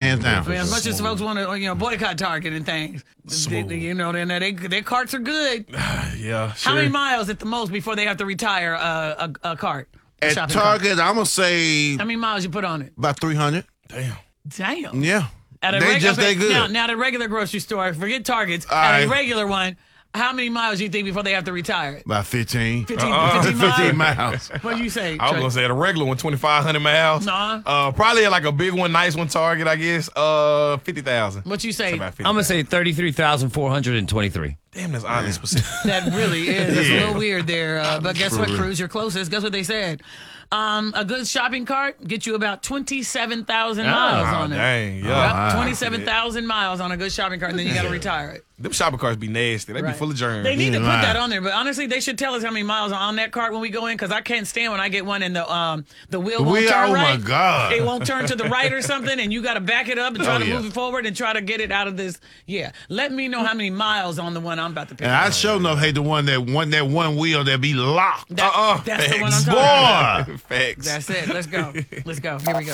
hands down. I mean, as much as folks want to, boycott Target and things, their carts are good. Yeah, sure. How many miles at the most before they have to retire a cart? At Target, I'm going to say how many miles you put on it? about 300. Damn. Yeah. At They good. Now, at a regular grocery store, forget Targets, at a regular one, how many miles do you think before they have to retire it? About 15. 15 miles? 15 miles. What do you say, I was going to say at a regular one, 2,500 miles. Nah. Probably at like a big one, nice one, Target, I guess, 50,000. What you say? I'm going to say 33,423. Damn, that's oddly specific. That really is. It's a little weird there. But guess what, Cruz? You're closest. Guess what they said? A good shopping cart gets you about 27,000 miles on it. Dang, yeah. 27,000 miles on a good shopping cart, and then you got to retire it. Them shopping carts be nasty. They be full of germs. They need to put that on there, but honestly, they should tell us how many miles are on that cart when we go in, because I can't stand when I get one and the wheel won't turn right. Oh, my God. It won't turn to the right or something, and you got to back it up and try to move it forward and try to get it out of this. Yeah. Let me know how many miles on the one I'm about to pick. And I sure know, the one that one wheel that be locked. That's the one I'm talking about. Facts. That's it. Let's go. Let's go. Here we go.